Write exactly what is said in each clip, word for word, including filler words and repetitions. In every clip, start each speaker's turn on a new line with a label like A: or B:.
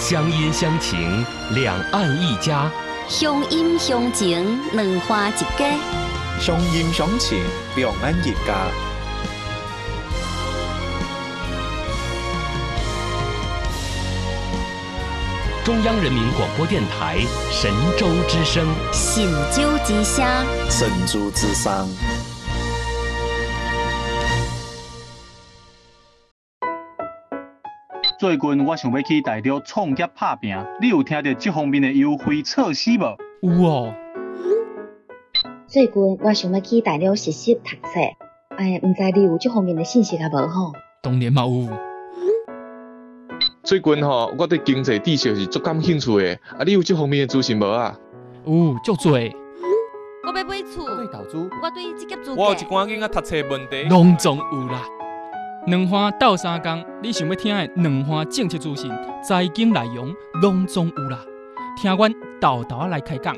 A: 乡音乡情，两岸一家；
B: 乡音乡情，两花一家；
C: 乡音乡情，两岸一家。
A: 中央人民广播电台神州之声，
B: 神州之声，
C: 神州之声。
D: 最近我想要去大陆创业打拼，你有听到这方面的优惠措施无？
E: 有哦。
F: 最近我想要去大陆实习读册，哎，唔知你有这方面的信息啊无吼？
E: 当然嘛有。
G: 最近吼，我对经济知识是足感兴趣的，啊，你有这方面的资讯无啊？
E: 有，足多。
H: 我要买厝，
I: 对投资，
H: 我对职业资格，
I: 我有一寡囡仔读册问题，
E: 拢总有啦。两花斗三工，你想要听的两花政策资讯、财经内容，拢总有啦。听阮豆豆仔来开讲。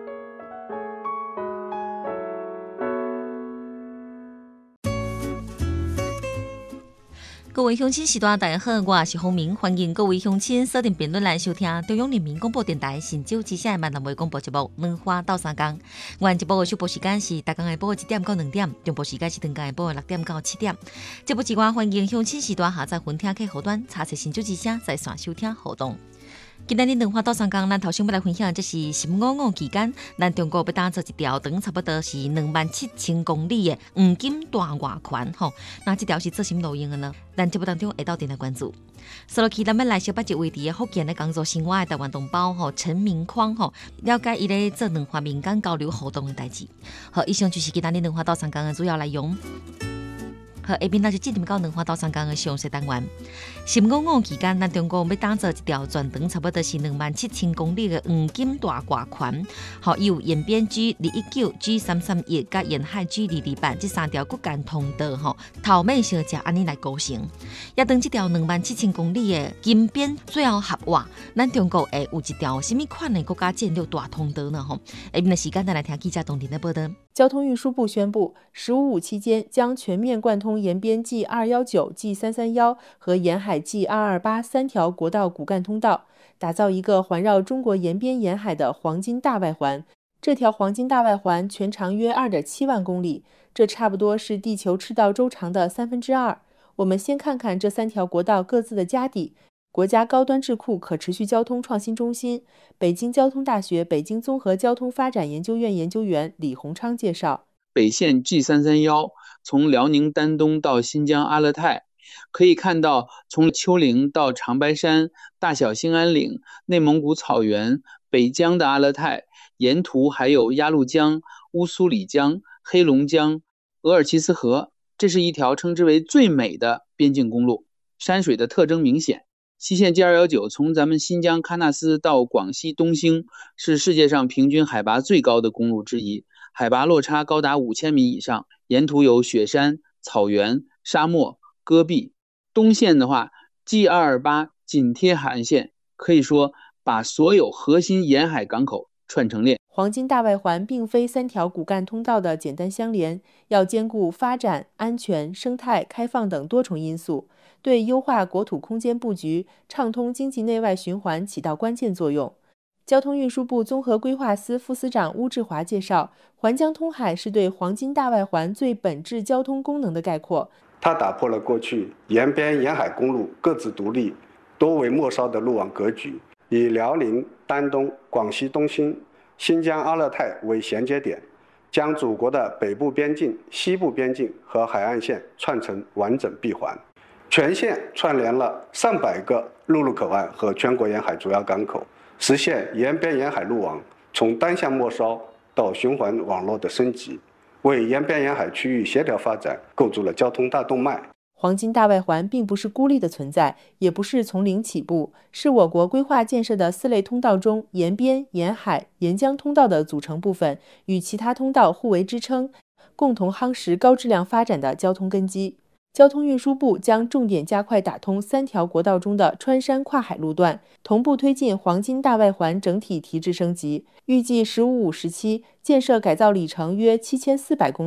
H: 各位乡亲时代，大家好，我是洪明，欢迎各位乡亲锁定评论栏收听中央人民广播电台神州之声的闽南话广播节目《两花斗三工》。原节目的首播时间是逐工下晡一点到两点，中播时间是当天下晡六点到七点。节目之外，欢迎乡亲时代下载分听客户端，查询神州之声在线收听活动。今日两花斗三工，咱头先要来分享，这是十五五期间，咱中国要打造一条长差不多是两万七千公里的黄金大外环吼。那这条是做什么路用的呢？咱节目当中会到点来关注。所落去，咱们来小把一位伫福建的工作生活的台湾同胞吼陈明匡吼，了解伊咧做两花民间交流活动的代志。好，以上就是今日两花斗三工的主要内容。好，下面咱就进入到两花斗三工的详细单元。十五五期间，咱中国要打造一条全长差不多是两万七千公里的黄金大外环。好，有延边 G 二一九、G 三三一甲沿海 G 二二八这三条骨干通道，吼，头尾相接安尼来构成。也当这条两万七千公里的金边最后合划，咱中国会有一条什么款的国家建筑大通道呢？吼，下面的时间咱来听记者董婷的报道。
J: 交通运输部宣布，十五五期间将全面贯通延边 G 二一九、G 三三一和沿海 G 二二八三条国道骨干通道，打造一个环绕中国沿边沿海的黄金大外环。这条黄金大外环全长约 二点七万公里，这差不多是地球赤道周长的三分之二。我们先看看这三条国道各自的家底。国家高端智库可持续交通创新中心、北京交通大学北京综合交通发展研究院研究员李洪昌介绍，
K: 北线 G 三三一从辽宁丹东到新疆阿勒泰，可以看到从丘陵到长白山、大小兴安岭、内蒙古草原、北疆的阿勒泰，沿途还有鸭绿江、乌苏里江、黑龙江、额尔齐斯河，这是一条称之为最美的边境公路，山水的特征明显。西线 G 二一九从咱们新疆喀纳斯到广西东兴，是世界上平均海拔最高的公路之一，海拔落差高达五千米以上，沿途有雪山、草原、沙漠、戈壁。东线的话 G 二二八紧贴海岸线，可以说把所有核心沿海港口串成链。
J: 黄金大外环并非三条骨干通道的简单相连，要兼顾发展、安全、生态、开放等多重因素，对优化国土空间布局、畅通经济内外循环起到关键作用。交通运输部综合规划司副司长邬志华介绍，环江通海是对黄金大外环最本质交通功能的概括。
L: 它打破了过去沿边沿海公路各自独立、多为末梢的路网格局，以辽宁、丹东、广西东兴、新疆阿勒泰为衔接点，将祖国的北部边境、西部边境和海岸线串成完整闭环。全线串联了上百个陆路口岸和全国沿海主要港口，实现沿边沿海路网从单向末梢到循环网络的升级，为沿边沿海区域协调发展构筑了交通大动脉。
J: 黄金大外环并不是孤立的存在，也不是从零起步，是我国规划建设的四类通道中沿边、沿海、沿江通道的组成部分，与其他通道互为支撑，共同夯实高质量发展的交通根基。交通运输部将重点加快打通三条国道中的穿山跨海路段，同步推进黄金大外环整体提质升级，预计十五五时期建设改造里程约七千四百公里，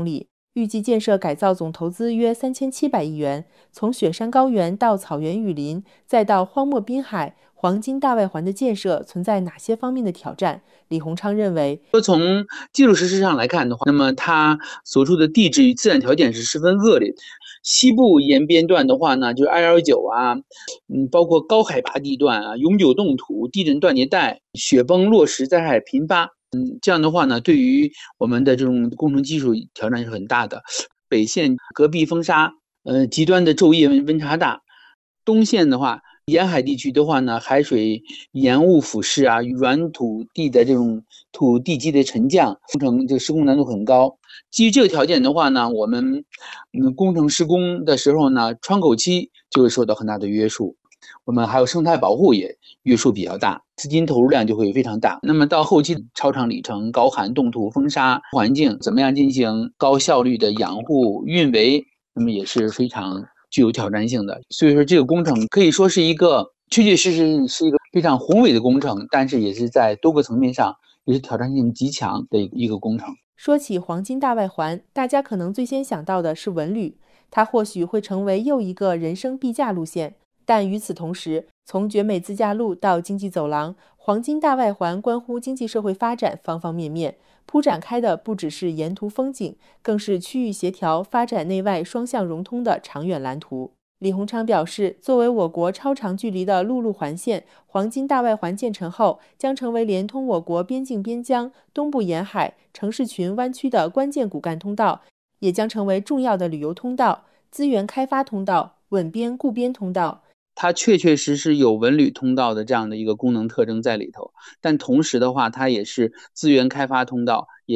J: 预计建设改造总投资约三千七百亿元，从雪山高原到草原雨林，再到荒漠滨海，黄金大外环的建设存在哪些方面的挑战？李鸿昌认为，
K: 说从技术实施上来看的话，那么它所处的地质与自然条件是十分恶劣的。西部沿边段的话呢，就是二一九啊，嗯，包括高海拔地段啊，永久冻土、地震断裂带、雪崩落石灾害频发。嗯，这样的话呢，对于我们的这种工程技术挑战是很大的。北线戈壁风沙，呃，极端的昼夜温差大；东线的话，沿海地区的话呢，海水盐雾腐蚀啊，软土地的这种土地基的沉降，工程这个施工难度很高。基于这个条件的话呢，我们嗯工程施工的时候呢，窗口期就会受到很大的约束。我们还有生态保护也约束比较大，资金投入量就会非常大。那么到后期超长里程、高寒冻土风沙环境，怎么样进行高效率的养护运维，那么也是非常具有挑战性的。所以说这个工程可以说是一个确确实实是一个非常宏伟的工程，但是也是在多个层面上也是挑战性极强的一个工程。
J: 说起黄金大外环，大家可能最先想到的是文旅，它或许会成为又一个人生必驾路线。但与此同时，从绝美自驾路到经济走廊，黄金大外环关乎经济社会发展方方面面，铺展开的不只是沿途风景，更是区域协调、发展内外双向融通的长远蓝图。李鸿昌表示，作为我国超长距离的陆路环线，黄金大外环建成后，将成为连通我国边境边疆、东部沿海、城市群湾区的关键骨干通道，也将成为重要的旅游通道、资源开发通道、稳边固边通道。
K: 它确确实实有文旅通道的这样的一个功能特征在里头，但同时的话，它也是资源开发通道，也